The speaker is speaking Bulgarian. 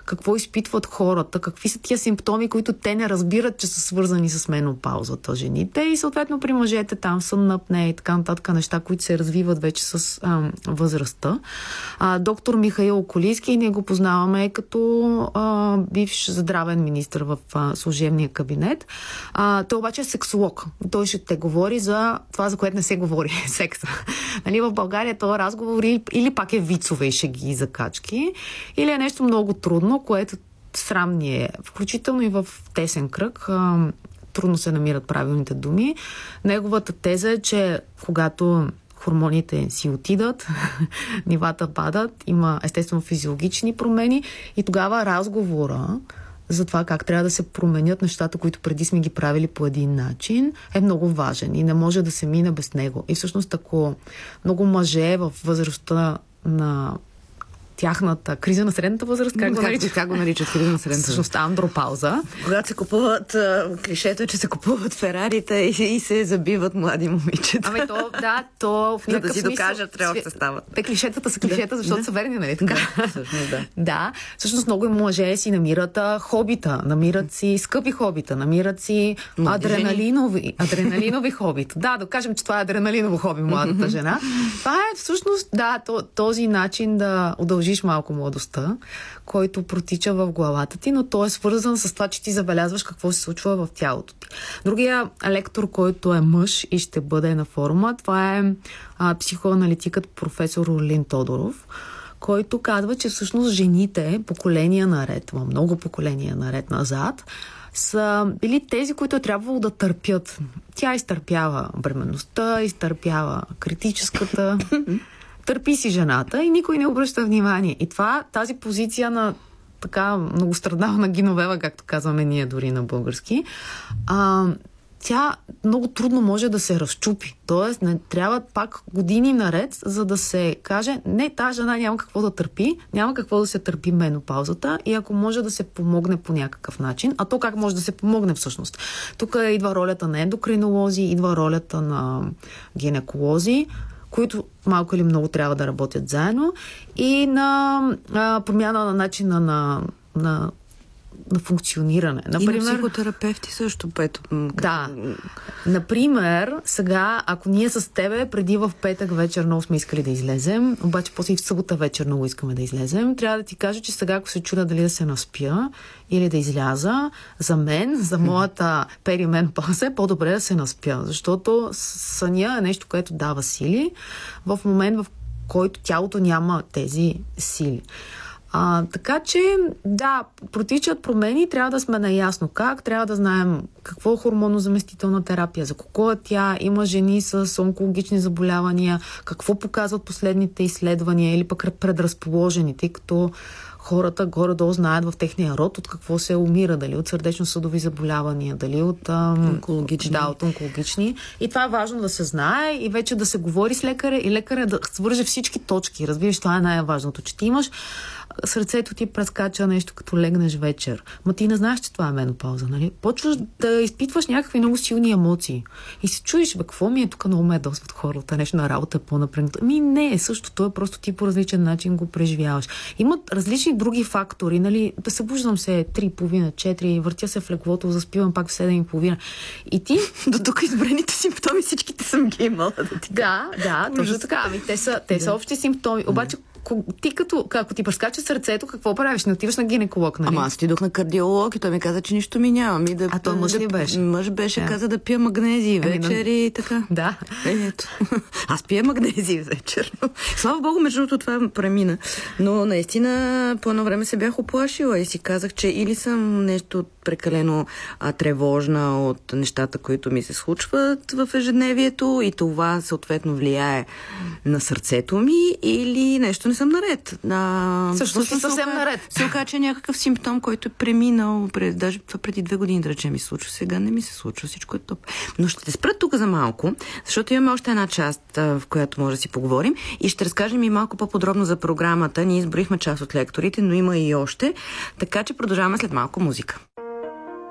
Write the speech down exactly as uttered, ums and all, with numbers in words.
какво изпитват хората, какви са тия симптоми, които те не разбират, че са свързани с менопаузата, жените, и съответно при мъжете там сън апнея и така нататък неща, които се развиват вече с а, възрастта. А, доктор Михаил Околийски, ние го познаваме като а, бивш здравен министър в а, служебния кабинет. А, той обаче е сексолог. Той ще те говори за това, за което не се говори, секса. Нали, в България това разговор или, или пак е вицове и шеги и закачки, или е нещо много трудно, което срам ни е, включително и в тесен кръг. А, трудно се намират правилните думи. Неговата теза е, че когато хормоните си отидат, нивата падат, има естествено физиологични промени и тогава разговора за това как трябва да се променят нещата, които преди сме ги правили по един начин, е много важен и не може да се мине без него. И всъщност ако много мъже в възрастта на тяхната криза на средната възраст, как, как го наричат? Как го наричат криза на средната всъщност андропауза. Когато се купуват, клишето е, че се купуват ферарита и, и се забиват млади момичета. Ами то, да, то в някакъв да си смисъл, докажат, трябва да се стават. Те клишетата са клишета, да, защото да. са верни, нали така? Да, всъщност, да. Да, всъщност много мъже си намират а, хобита, намират си скъпи хобита, намират си адреналинови, адреналинови хобита. Да, да кажем, че това е адреналиново хоби, младата жена. Това е всъщност, да, този начин да удължиш малко младостта, който протича в главата ти, но той е свързан с това, че ти забелязваш какво се случва в тялото ти. Другия лектор, който е мъж и ще бъде на форума, това е а, психоаналитикът професор Орлин Тодоров, който казва, че всъщност жените поколения наред, много поколения наред назад, са били тези, които е трябвало да търпят. Тя изтърпява бременността, изтърпява критическата търпи си жената и никой не обръща внимание. И това, тази позиция на така многострадална гиновела, както казваме ние дори на български, а, тя много трудно може да се разчупи. Тоест, не трябва пак години наред, за да се каже, не, тази жена няма какво да търпи, няма какво да се търпи менопаузата и ако може да се помогне по някакъв начин, а то как може да се помогне всъщност? Тук идва ролята на ендокринолози, идва ролята на гинеколози, които малко или много трябва да работят заедно, и на а, промяна на начина на, на, на функциониране. Например, и на психотерапевти също, пето. Да. Например, сега, ако ние с тебе преди в петък вечер много сме искали да излезем, обаче после и в събота вечер много искаме да излезем, трябва да ти кажа, че сега, ако се чудя дали да се наспя или да изляза, за мен, за моята перименопауза е по-добре да се наспя, защото съня е нещо, което дава сили в момент, в който тялото няма тези сили. А, така че, да, протичат промени, трябва да сме наясно как, трябва да знаем какво е хормонозаместителна терапия, за какво е тя, има жени с онкологични заболявания, какво показват последните изследвания или пък предразположени, тъй като хората горе-долу знаят в техния род от какво се умира, дали от сърдечно-съдови заболявания, дали от ам, онкологични. Да, от онкологични. И това е важно да се знае и вече да се говори с лекаря и лекаря да свърже всички точки. Разбираш, това е най-важното, че ти имаш сърцето ти прескача нещо като легнеш вечер. Ма ти не знаеш, че това е менопауза, нали? Почваш да изпитваш някакви много силни емоции. И се чуеш, бе, какво ми е тук, много ме ядосват хората, нещо на работа е по-напрегнато. Ми не е също, то е просто ти по различен начин го преживяваш. Имат различни други фактори, нали? Да събуждам се три и половина, четири, въртя се в леглото, заспивам пак в седем и половина. И ти до тук избраните симптоми всичките съм ги имала. Да, ти... да, да, точно така. Ами, те са, те да. са общи симптоми. Обаче, ти като, ако ти прескача сърцето, какво правиш? Не отиваш на гинеколог, нали? Ама аз отидох на кардиолог и той ми каза, че нищо ми няма. Ми да, а той мъж ли беше? Мъж беше, yeah. каза да пия магнезии вечер и ами, така. Да. Е, ето. Аз пия магнезии вечер. Слава Богу, между другото това премина. Но наистина по едно време се бях оплашила и си казах, че или съм нещо прекалено а, тревожна от нещата, които ми се случват в ежедневието и това съответно влияе на сърцето ми, или нещо не съм наред. А, Също си съвсем наред. Се оказа, че е някакъв симптом, който е преминал, пред, даже това преди две години, да речем, ми се случва. Сега не ми се случва, всичко е топ. Но ще те спра тук за малко, защото имаме още една част, в която може да си поговорим и ще разкажем и малко по-подробно за програмата. Ние изброихме част от лекторите, но има и още. Така че продължаваме след малко музика.